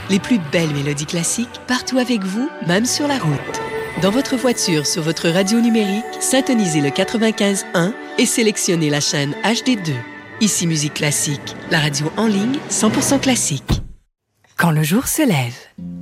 Les plus belles mélodies classiques partout avec vous, même sur la route. Dans votre voiture, sur votre radio numérique, syntonisez le 95.1 et sélectionnez la chaîne HD2. Ici Musique Classique, la radio en ligne 100% classique. Quand le jour se lève.